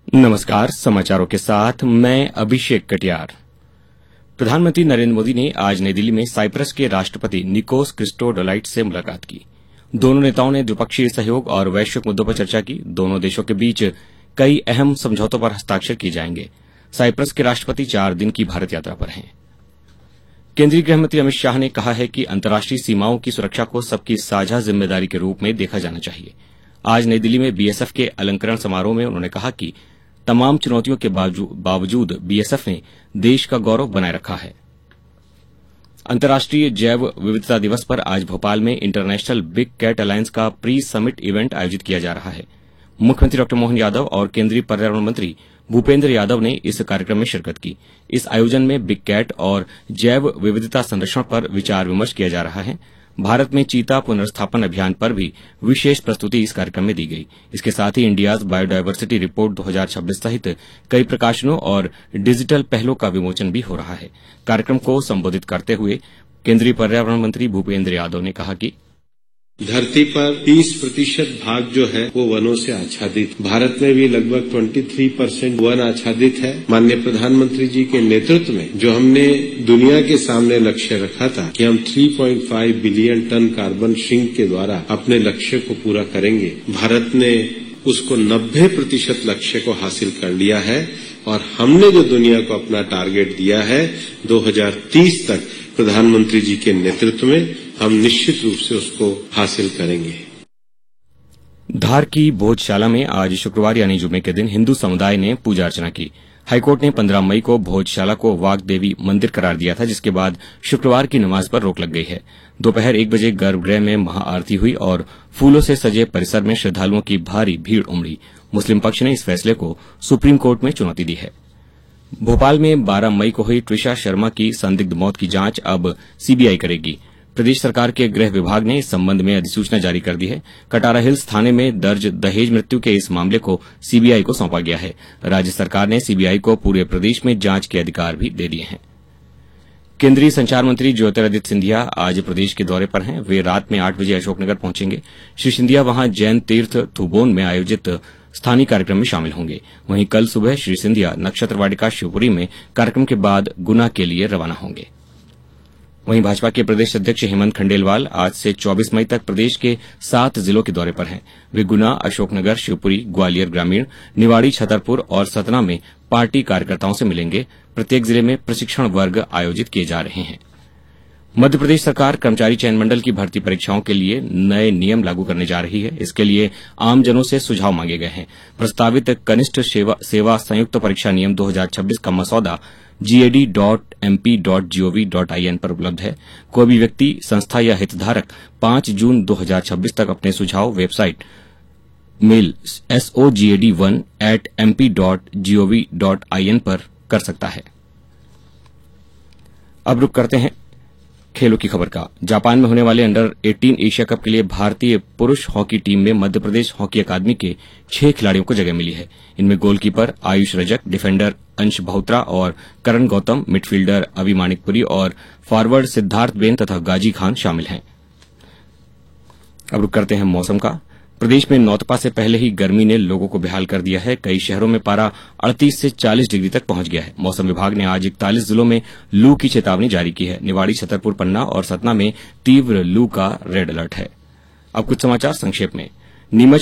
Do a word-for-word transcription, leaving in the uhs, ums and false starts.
नमस्कार, समाचारों के साथ मैं अभिषेक कटियार। प्रधानमंत्री नरेंद्र मोदी ने आज नई दिल्ली में साइप्रस के राष्ट्रपति निकोस क्रिस्टोडोलाइट्स से मुलाकात की। दोनों नेताओं ने द्विपक्षीय सहयोग और वैश्विक मुद्दों पर चर्चा की। दोनों देशों के बीच कई अहम समझौतों पर हस्ताक्षर किए जाएंगे। साइप्रस के राष्ट्रपति चार दिन की भारत यात्रा पर हैं। केंद्रीय गृहमंत्री अमित शाह ने कहा है कि अंतर्राष्ट्रीय सीमाओं की सुरक्षा को सबकी साझा जिम्मेदारी के रूप में देखा जाना चाहिए। आज नई दिल्ली में बीएसएफ के अलंकरण समारोह में उन्होंने कहा कि तमाम चुनौतियों के बावजूद बीएसएफ ने देश का गौरव बनाए रखा है। अंतर्राष्ट्रीय जैव विविधता दिवस पर आज भोपाल में इंटरनेशनल बिग कैट अलायंस का प्री समिट इवेंट आयोजित किया जा रहा है। मुख्यमंत्री डॉ मोहन यादव और केंद्रीय पर्यावरण मंत्री भूपेंद्र यादव ने इस कार्यक्रम में शिरकत की। इस आयोजन में बिग कैट और जैव विविधता संरक्षण पर विचार विमर्श किया जा रहा है। भारत में चीता पुनर्स्थापन अभियान पर भी विशेष प्रस्तुति इस कार्यक्रम में दी गई। इसके साथ ही इंडियाज बायोडायवर्सिटी रिपोर्ट दो हज़ार छब्बीस सहित कई प्रकाशनों और डिजिटल पहलों का विमोचन भी हो रहा है। कार्यक्रम को संबोधित करते हुए केंद्रीय पर्यावरण मंत्री भूपेंद्र यादव ने कहा कि धरती पर तीस प्रतिशत भाग जो है वो वनों से आच्छादित। भारत में भी लगभग तेईस परसेंट वन आच्छादित है। माननीय प्रधानमंत्री जी के नेतृत्व में जो हमने दुनिया के सामने लक्ष्य रखा था कि हम तीन पॉइंट पाँच बिलियन टन कार्बन सिंक के द्वारा अपने लक्ष्य को पूरा करेंगे, भारत ने उसको नब्बे प्रतिशत लक्ष्य को हासिल कर लिया है। और हमने जो दुनिया को अपना टारगेट दिया है दो हज़ार तीस तक, प्रधानमंत्री जी के नेतृत्व में हम निश्चित रूप से उसको हासिल करेंगे। धार की भोजशाला में आज शुक्रवार यानी जुमे के दिन हिंदू समुदाय ने पूजा अर्चना की। हाईकोर्ट ने पंद्रह मई को भोजशाला को वाग देवी मंदिर करार दिया था, जिसके बाद शुक्रवार की नमाज पर रोक लग गई है। दोपहर एक बजे गर्भगृह में महाआरती हुई और फूलों से सजे परिसर में श्रद्धालुओं की भारी भीड़ उमड़ी। मुस्लिम पक्ष ने इस फैसले को सुप्रीम कोर्ट में चुनौती दी है। भोपाल में बारह मई को हुई ट्रिशा शर्मा की संदिग्ध मौत की जांच अब सीबीआई करेगी। प्रदेश सरकार के गृह विभाग ने इस संबंध में अधिसूचना जारी कर दी है। कटारा हिल्स थाने में दर्ज दहेज मृत्यु के इस मामले को सीबीआई को सौंपा गया है। राज्य सरकार ने सीबीआई को पूरे प्रदेश में जांच के अधिकार भी दे दिए हैं। केंद्रीय संचार मंत्री ज्योतिरादित्य सिंधिया आज प्रदेश के दौरे पर हैं। वे रात में आठ बजे अशोकनगर पहुंचेंगे। श्री सिंधिया वहां जैन तीर्थ थुबोन में आयोजित स्थानीय कार्यक्रम में शामिल होंगे। वहीं कल सुबह श्री सिंधिया नक्षत्र वाटिका शिवपुरी में कार्यक्रम के बाद गुना के लिए रवाना होंगे। वहीं भाजपा के प्रदेश अध्यक्ष हेमंत खंडेलवाल आज से चौबीस मई तक प्रदेश के सात जिलों के दौरे पर हैं। वे गुना, अशोकनगर, शिवपुरी, ग्वालियर ग्रामीण, निवाड़ी, छतरपुर और सतना में पार्टी कार्यकर्ताओं से मिलेंगे। प्रत्येक जिले में प्रशिक्षण वर्ग आयोजित किए जा रहे हैं। मध्य प्रदेश सरकार कर्मचारी चयन मंडल की भर्ती परीक्षाओं के लिए नए नियम लागू करने जा रही है। इसके लिए आमजनों से सुझाव मांगे गए हैं। प्रस्तावित कनिष्ठ सेवा, सेवा संयुक्त परीक्षा नियम दो हज़ार छब्बीस का मसौदा GAD dot MP dot gov dot IN पर उपलब्ध है। कोई भी व्यक्ति, संस्था या हितधारक पांच जून दो हज़ार छब्बीस तक अपने सुझाव website mail एसओजीएडी one eight MP dot gov dot IN पर कर सकता है। अब रुक करते हैं खेलों की खबर का। जापान में होने वाले अंडर अठारह एशिया कप के लिए भारतीय पुरुष हॉकी टीम में मध्य प्रदेश हॉकी अकादमी के छह खिलाड़ियों को जगह मिली है। इनमें गोलकीपर आयुष रजक, डिफेंडर अंश बहुत्रा और करण गौतम, मिडफील्डर अवि मानिकपुरी और फॉरवर्ड सिद्धार्थ बेन तथा गाजी खान शामिल हैं। अब रुक करते हैं मौसम का। प्रदेश में नौतपा से पहले ही गर्मी ने लोगों को बेहाल कर दिया है। कई शहरों में पारा अड़तीस से चालीस डिग्री तक पहुंच गया है। मौसम विभाग ने आज इकतालीस जिलों में लू की चेतावनी जारी की है। निवाड़ी, छतरपुर, पन्ना और सतना में तीव्र लू का रेड अलर्ट है। अब कुछ समाचार संक्षेप में। नीमच